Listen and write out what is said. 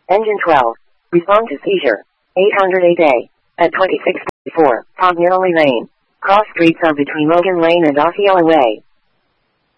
Engine 12. Respond to seizure. 808A. At 2654, Pognaroli Lane. Cross streets are between Logan Lane and Osceola Way.